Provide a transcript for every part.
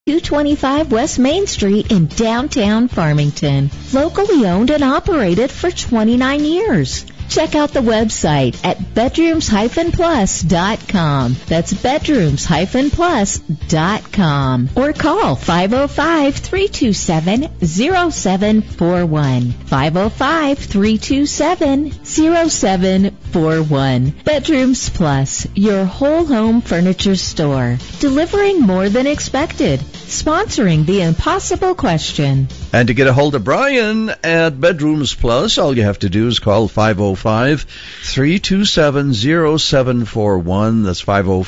225 West Main Street in downtown Farmington. Locally owned and operated for 29 years. Check out the website at bedrooms-plus.com. That's bedrooms-plus.com. Or call 505-327-0741. 505-327-0741. Bedrooms Plus, your whole home furniture store. Delivering more than expected. Sponsoring the impossible question. And to get a hold of Brian at Bedrooms Plus, all you have to do is call 505-327-0741. That's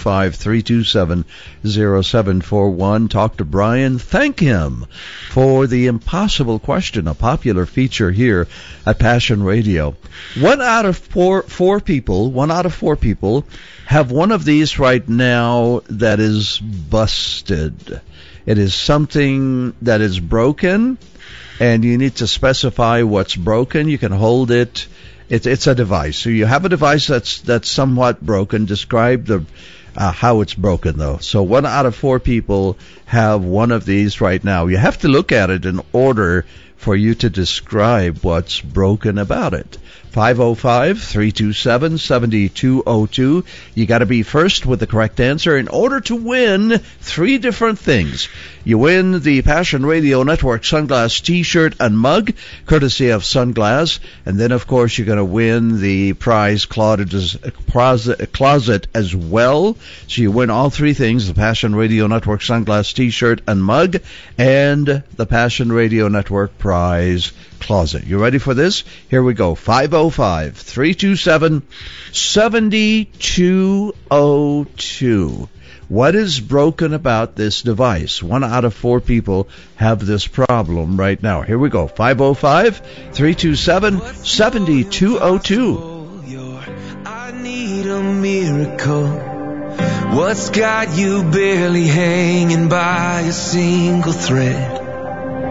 505-327-0741. Talk to Brian. Thank him for the impossible question, a popular feature here at Passion Radio. One out of four people have one of these right now that is busted. It is something that is broken, and you need to specify what's broken. You can hold it. It's a device. So you have a device that's somewhat broken. Describe how it's broken, though. So 1 out of 4 people have one of these right now. You have to look at it in order for you to describe what's broken about it. 505-327-7202. You got to be first with the correct answer in order to win 3 different things. You win the Passion Radio Network Sunglass T-shirt and mug, courtesy of Sunglass. And then, of course, you're going to win the prize closet as well. So you win all 3 things, the Passion Radio Network Sunglass T-shirt and mug, and the Passion Radio Network prize closet. You ready for this? Here we go. 505-327-7202. What is broken about this device? 1 out of 4 people have this problem right now. Here we go. 505-327-7202. I need a miracle. What's got you barely hanging by a single thread?